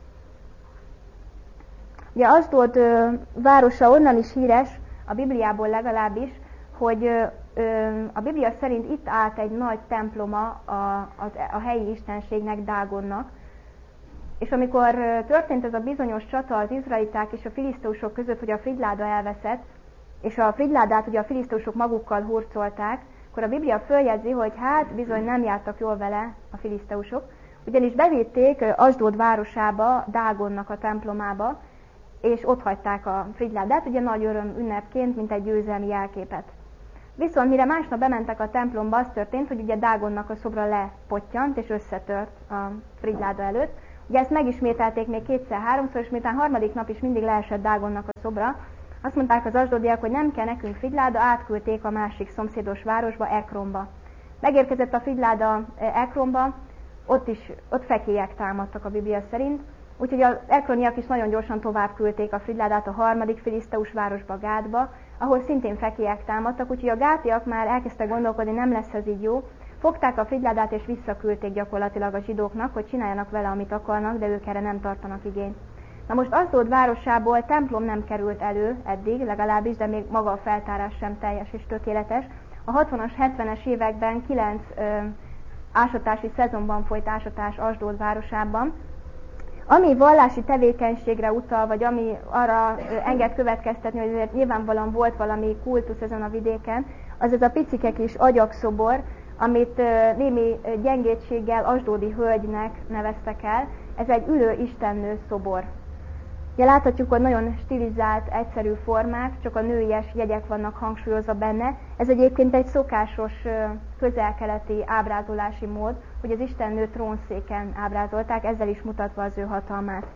Ugye Asdód városa onnan is híres, a Bibliából legalábbis, hogy a Biblia szerint itt állt egy nagy temploma a, a, a helyi istenségnek, Dágonnak, és amikor történt ez a bizonyos csata az izraeliták és a filiszteusok között, hogy a frigyláda elveszett, és a frigyládát ugye a filiszteusok magukkal hurcolták, akkor a Biblia följegyzi, hogy hát bizony nem jártak jól vele a filiszteusok, ugyanis bevitték Asdód városába, Dágonnak a templomába, és ott hagyták a frigyládát, ugye nagy öröm ünnepként, mint egy győzelmi jelképet. Viszont mire másnap bementek a templomba, az történt, hogy ugye Dágonnak a szobra lepottyant és összetört a frigyláda előtt. Ugye ezt megismételték még kétszer-háromszor, és miután harmadik nap is mindig leesett Dágonnak a szobra, azt mondták az asdódiak, hogy nem kell nekünk frigyláda, átküldték a másik szomszédos városba, Ekronba. Megérkezett a frigyláda Ekronba, ott is ott fekélyek támadtak a Biblia szerint, úgyhogy az ekroniak is nagyon gyorsan tovább küldték a frigyládát a harmadik filiszteus városba, Gátba, ahol szintén fekélyek támadtak, úgyhogy a gátiak már elkezdtek gondolkodni, nem lesz ez így jó. Fogták a frigyládát és visszaküldték gyakorlatilag a zsidóknak, hogy csináljanak vele, amit akarnak, de ők erre nem tartanak igényt. Na most Asdód városából templom nem került elő eddig, legalábbis, de még maga a feltárás sem teljes és tökéletes. A hatvanas, hetvenes években kilenc ö, ásatási szezonban folyt ásatás Asdód városában, ami vallási tevékenységre utal, vagy ami arra enged következtetni, hogy azért nyilvánvalóan volt valami kultusz ezen a vidéken, az ez a picike kis agyakszobor, amit némi gyengétséggel asdódi hölgynek neveztek el. Ez egy ülő istennő szobor. Ugye láthatjuk, hogy nagyon stilizált, egyszerű formák, csak a nőies jegyek vannak hangsúlyozva benne. Ez egyébként egy szokásos közel-keleti ábrázolási mód, hogy az istennő trónszéken ábrázolták, ezzel is mutatva az ő hatalmát.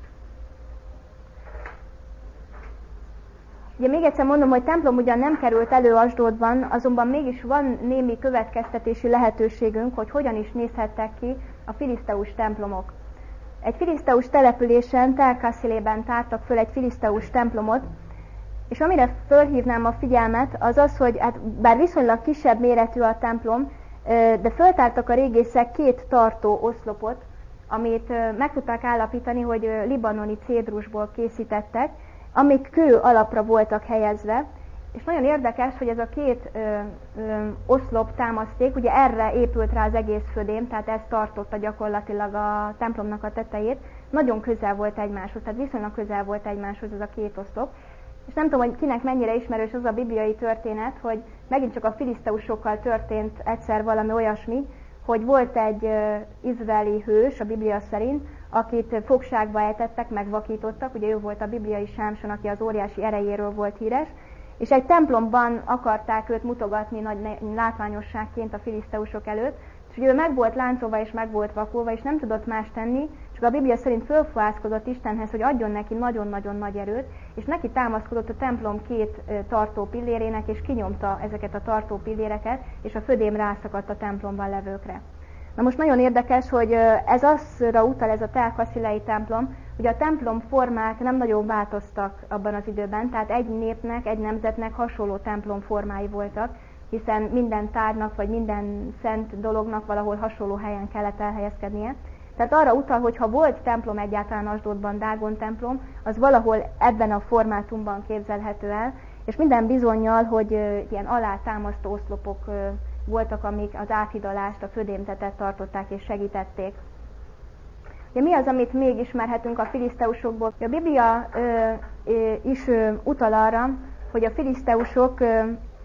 Ugye még egyszer mondom, hogy templom ugyan nem került elő Asdódban, azonban mégis van némi következtetési lehetőségünk, hogy hogyan is nézhettek ki a filiszteus templomok. Egy filiszteus településen, Tel-Kasszilében tártak föl egy filiszteus templomot, és amire fölhívnám a figyelmet, az az, hogy hát bár viszonylag kisebb méretű a templom, de föltártak a régészek két tartó oszlopot, amit meg tudták állapítani, hogy libanoni cédrusból készítettek, amik kő alapra voltak helyezve, és nagyon érdekes, hogy ez a két ö, ö, oszlop támaszték, ugye erre épült rá az egész födém, tehát ez tartotta gyakorlatilag a templomnak a tetejét, nagyon közel volt egymáshoz, tehát viszonylag közel volt egymáshoz ez a két oszlop. És nem tudom, hogy kinek mennyire ismerős az a bibliai történet, hogy megint csak a filiszteusokkal történt egyszer valami olyasmi, hogy volt egy ö, izraeli hős a Biblia szerint, akit fogságba ejtettek, megvakítottak, ugye ő volt a bibliai Sámson, aki az óriási erejéről volt híres, és egy templomban akarták őt mutogatni nagy látványosságként a filiszteusok előtt, és ugye ő meg volt láncolva és meg volt vakulva, és nem tudott más tenni, csak a Biblia szerint fölfohászkodott Istenhez, hogy adjon neki nagyon-nagyon nagy erőt, és neki támaszkodott a templom két tartó pillérének, és kinyomta ezeket a tartó pilléreket, és a födém rászakadt a templomban levőkre. Na most nagyon érdekes, hogy ez azra utal, ez a Tel-Kasszilei templom, hogy a templom formák nem nagyon változtak abban az időben, tehát egy népnek, egy nemzetnek hasonló templom formái voltak, hiszen minden tárnak vagy minden szent dolognak valahol hasonló helyen kellett elhelyezkednie. Tehát arra utal, hogy ha volt templom egyáltalán Asdódban, Dágon templom, az valahol ebben a formátumban képzelhető el, és minden bizonnyal, hogy ilyen alátámasztó oszlopok voltak, amik az áthidalást, a födémtetet tartották és segítették. De mi az, amit még ismerhetünk a filiszteusokból? A Biblia ö, ö, is ö, utal arra, hogy a filiszteusok ö,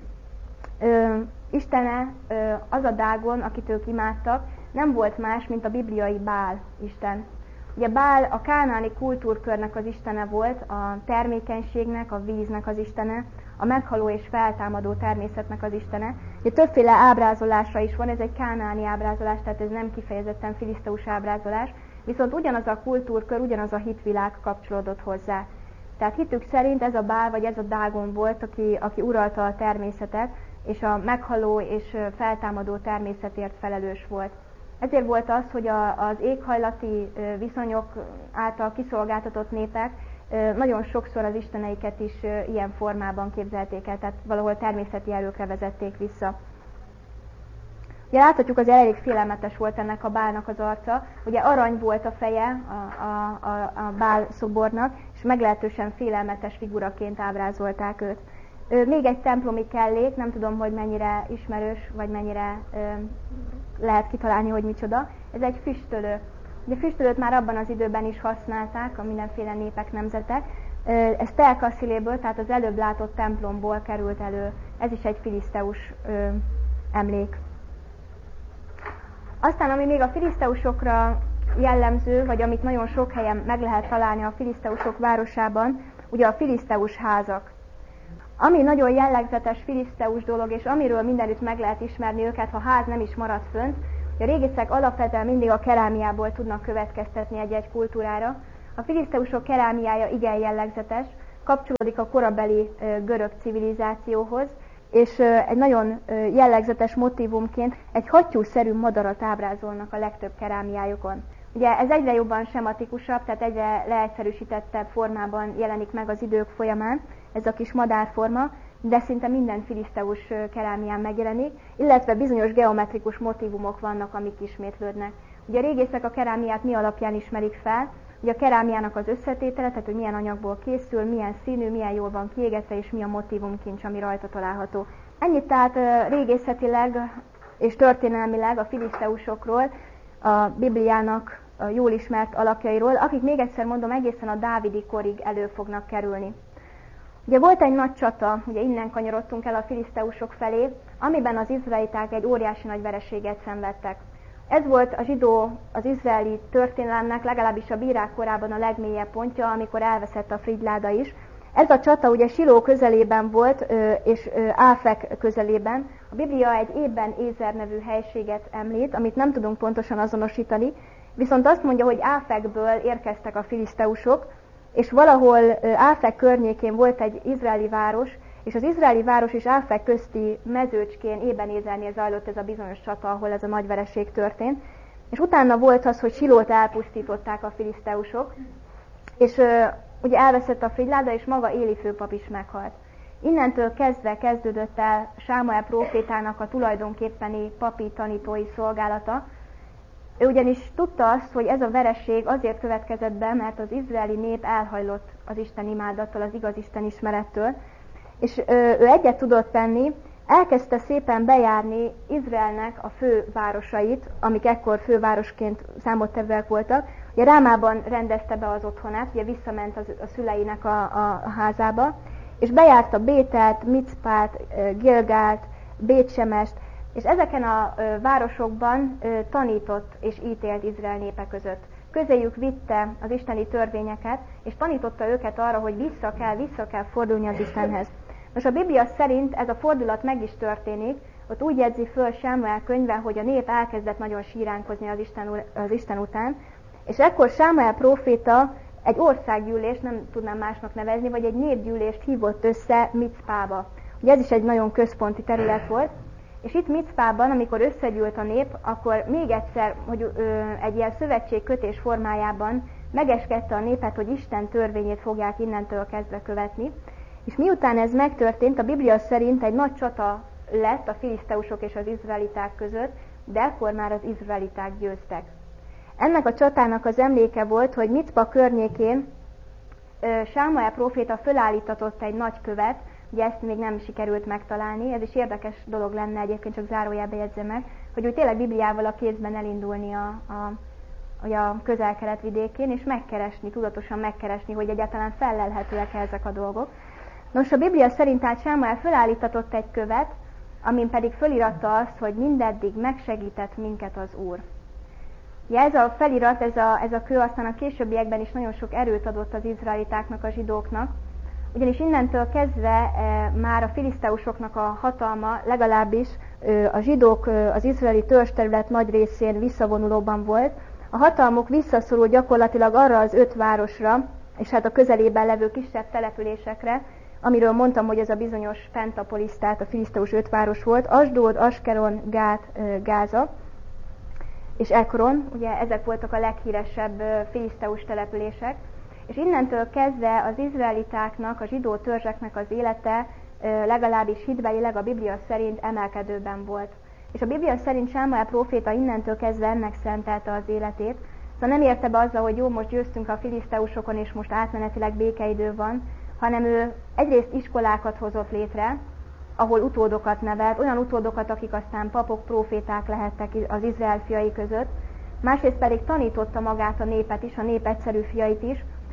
ö, istene, ö, az a Dágon, akit ők imádtak, nem volt más, mint a bibliai Bál isten. Ugye Bál a kánaáni kultúrkörnek az istene volt, a termékenységnek, a víznek az istene, a meghaló és feltámadó természetnek az istene. Ugye többféle ábrázolása is van, ez egy kánaáni ábrázolás, tehát ez nem kifejezetten filiszteus ábrázolás, viszont ugyanaz a kultúrkör, ugyanaz a hitvilág kapcsolódott hozzá. Tehát hitük szerint ez a Bál vagy ez a Dágon volt, aki, aki uralta a természetet, és a meghaló és feltámadó természetért felelős volt. Ezért volt az, hogy a, az éghajlati viszonyok által kiszolgáltatott népek nagyon sokszor az isteneiket is ilyen formában képzelték el, tehát valahol természeti erőkre vezették vissza. Ugye láthatjuk, az elég félelmetes volt ennek a Bálnak az arca, ugye arany volt a feje a, a, a, a Bál szobornak, és meglehetősen félelmetes figuraként ábrázolták őt. Még egy templomi kellék, nem tudom, hogy mennyire ismerős, vagy mennyire ö, lehet kitalálni, hogy micsoda. Ez egy füstölő. Ugye füstölőt már abban az időben is használták a mindenféle népek, nemzetek. Ez Tel-Kassziléből, tehát az előbb látott templomból került elő. Ez is egy filiszteus ö, emlék. Aztán, ami még a filiszteusokra jellemző, vagy amit nagyon sok helyen meg lehet találni a filiszteusok városában, ugye a filiszteus házak. Ami nagyon jellegzetes filiszteus dolog, és amiről mindenütt meg lehet ismerni őket, ha ház nem is marad fönt, hogy a régészek alapvetően mindig a kerámiából tudnak következtetni egy-egy kultúrára. A filiszteusok kerámiája igen jellegzetes, kapcsolódik a korabeli görög civilizációhoz, és egy nagyon jellegzetes motívumként egy hattyúszerű madarat ábrázolnak a legtöbb kerámiájukon. Ugye ez egyre jobban sematikusabb, tehát egyre leegyszerűsítettebb formában jelenik meg az idők folyamán, ez a kis madárforma, de szinte minden filiszteus kerámián megjelenik, illetve bizonyos geometrikus motívumok vannak, amik ismétlődnek. Ugye a régészek a kerámiát mi alapján ismerik fel? Ugye a kerámiának az összetétele, tehát hogy milyen anyagból készül, milyen színű, milyen jól van kiégetve, és mi a motívumkincs, ami rajta található. Ennyit tehát régészetileg és történelmileg a filiszteusokról, a Bibliának a jól ismert alakjairól, akik még egyszer mondom, egészen a dávidi korig elő fognak kerülni. Ugye volt egy nagy csata, ugye innen kanyarodtunk el a filiszteusok felé, amiben az izraeliták egy óriási nagy vereséget szenvedtek. Ez volt a zsidó, az izraeli történelemnek legalábbis a bírák korában a legmélyebb pontja, amikor elveszett a frigyláda is. Ez a csata ugye Siló közelében volt, és Áfek közelében. A Biblia egy Ében Ézer nevű helységet említ, amit nem tudunk pontosan azonosítani, viszont azt mondja, hogy Áfekből érkeztek a filiszteusok, és valahol Áfek környékén volt egy izraeli város, és az izraeli város és Áfek közti mezőcskén Ébenézernél zajlott ez a bizonyos csata, ahol ez a nagy vereség történt. És utána volt az, hogy Silót elpusztították a filiszteusok, és ugye elveszett a frigyláda, és maga Éli főpap is meghalt. Innentől kezdve kezdődött el Sámuel prófétának a tulajdonképpeni papi tanítói szolgálata. Ő ugyanis tudta azt, hogy ez a vereség azért következett be, mert az izraeli nép elhajlott az Isten imádattól, az igaz Isten ismerettől, és ő egyet tudott tenni, elkezdte szépen bejárni Izraelnek a fővárosait, amik ekkor fővárosként számottevőek voltak. Ugye Rámában rendezte be az otthonát, ugye visszament az, a szüleinek a, a, a házába, és bejárta Bételt, Micpát, Gilgált, Bétsemest, és ezeken a ö, városokban ö, tanított és ítélt Izrael népe között. Közéjük vitte az isteni törvényeket, és tanította őket arra, hogy vissza kell, vissza kell fordulni az Istenhez. Most a Biblia szerint ez a fordulat meg is történik, ott úgy jegyzi föl Sámuel könyve, hogy a nép elkezdett nagyon síránkozni az Isten, az Isten után, és ekkor Sámuel próféta egy országgyűlést, nem tudnám másnak nevezni, vagy egy népgyűlést hívott össze Micpába. Ugye ez is egy nagyon központi terület volt, és itt Micpában, amikor összegyűlt a nép, akkor még egyszer, hogy ö, egy ilyen szövetségkötés formájában megeskedte a népet, hogy Isten törvényét fogják innentől kezdve követni. És miután ez megtörtént, a Biblia szerint egy nagy csata lett a filiszteusok és az izraeliták között, de ekkor már az izraeliták győztek. Ennek a csatának az emléke volt, hogy Micpa környékén ö, Sámuel próféta fölállítatott egy nagy követ, ugye ezt még nem sikerült megtalálni, ez is érdekes dolog lenne, egyébként csak zárójelbe jegyzem meg, hogy úgy tényleg Bibliával a kézben elindulni a, a, a közel-kelet vidékén, és megkeresni, tudatosan megkeresni, hogy egyáltalán fellelhetőek ezek a dolgok. Nos, a Biblia szerint tehát Sámuel fölállítatott egy követ, amin pedig föliratta azt, hogy mindeddig megsegített minket az Úr. Ja, ez a felirat, ez a, ez a kő aztán a későbbiekben is nagyon sok erőt adott az izraelitáknak, a zsidóknak, ugyanis innentől kezdve e, már a filiszteusoknak a hatalma legalábbis e, a zsidók, e, az izraeli törzsterület nagy részén visszavonulóban volt. A hatalmuk visszaszorult gyakorlatilag arra az öt városra, és hát a közelében levő kisebb településekre, amiről mondtam, hogy ez a bizonyos Pentapolis, tehát a filiszteus öt város volt, Asdód, Askeron, Gát, e, Gáza és Ekron, ugye ezek voltak a leghíresebb e, filiszteus települések. És innentől kezdve az izraelitáknak, a zsidó törzseknek az élete legalábbis hitbelileg a Biblia szerint emelkedőben volt. És a Biblia szerint Sámuel próféta innentől kezdve ennek szentelte az életét. Szóval nem érte be azzal, hogy jó, most győztünk a filiszteusokon, és most átmenetileg békeidő van, hanem ő egyrészt iskolákat hozott létre, ahol utódokat nevelt, olyan utódokat, akik aztán papok, próféták lehettek az Izrael fiai között, másrészt pedig tanította magát a népet is, a nép egyszerű fiait is,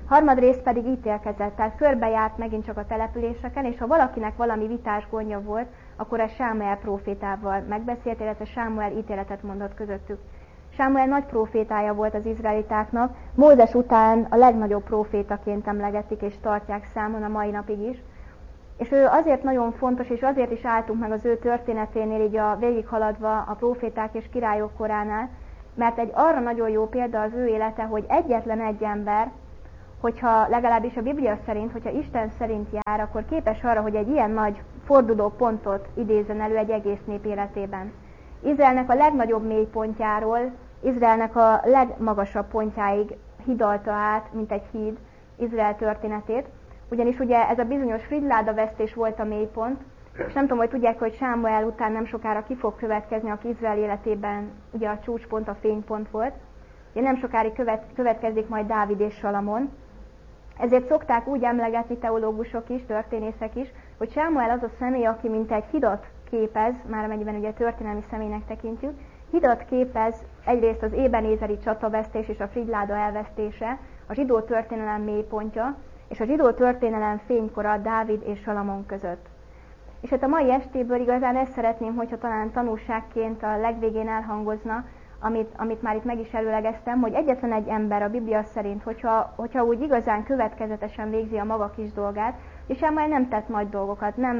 Harmadrészt pedig ítélkezett, tehát körbejárt megint csak a településeken, és ha valakinek valami vitás gondja volt, akkor ez Sámuel prófétával megbeszélt, illetve Sámuel ítéletet mondott közöttük. Sámuel nagy prófétája volt az izraelitáknak, Mózes után a legnagyobb prófétaként emlegetik és tartják számon a mai napig is. És ő azért nagyon fontos, és azért is álltunk meg az ő történeténél, így a végighaladva a próféták és királyok koránál, mert egy arra nagyon jó példa az ő élete, hogy egyetlen egy ember, hogyha legalábbis a Biblia szerint, hogyha Isten szerint jár, akkor képes arra, hogy egy ilyen nagy forduló pontot idézzen elő egy egész nép életében. Izraelnek a legnagyobb mélypontjáról, Izraelnek a legmagasabb pontjáig hidalta át, mint egy híd, Izrael történetét. Ugyanis ugye ez a bizonyos Fridláda vesztés volt a mélypont, és nem tudom, hogy tudják, hogy Sámuel után nem sokára ki fog következni, aki Izrael életében ugye a csúcspont, a fénypont volt. Ugye nem sokáig követ, következik majd Dávid és Salamon. Ezért szokták úgy emlegetni teológusok is, történészek is, hogy Sámuel az a személy, aki mint egy hidat képez, már amennyiben ugye történelmi személynek tekintjük, hidat képez egyrészt az Ébenézeri csatavesztés és a Fridláda elvesztése, a zsidó történelem mélypontja, és a zsidó történelem fénykora Dávid és Salamon között. És hát a mai estéből igazán ezt szeretném, hogyha talán tanulságként a legvégén elhangozna, amit, amit már itt meg is előlegeztem, hogy egyetlen egy ember a Biblia szerint, hogyha, hogyha úgy igazán következetesen végzi a maga kis dolgát, és Sámuel nem tett nagy dolgokat, nem,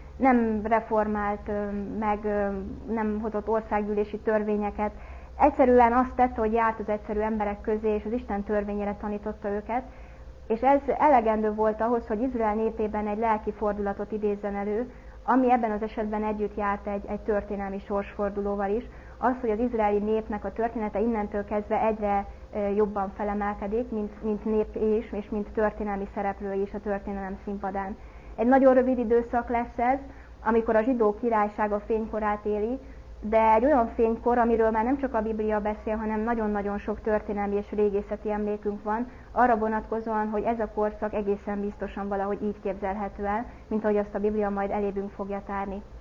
nem reformált, meg nem hozott országgyűlési törvényeket, egyszerűen azt tette, hogy járt az egyszerű emberek közé, és az Isten törvényére tanította őket, és ez elegendő volt ahhoz, hogy Izrael népében egy lelki fordulatot idézzen elő, ami ebben az esetben együtt járt egy, egy történelmi sorsfordulóval is, az, hogy az izraeli népnek a története innentől kezdve egyre jobban felemelkedik, mint, mint nép is, és mint történelmi szereplő is a történelem színpadán. Egy nagyon rövid időszak lesz ez, amikor a zsidó királyság a fénykorát éli, de egy olyan fénykor, amiről már nem csak a Biblia beszél, hanem nagyon-nagyon sok történelmi és régészeti emlékünk van, arra vonatkozóan, hogy ez a korszak egészen biztosan valahogy így képzelhető el, mint ahogy azt a Biblia majd elébünk fogja tárni.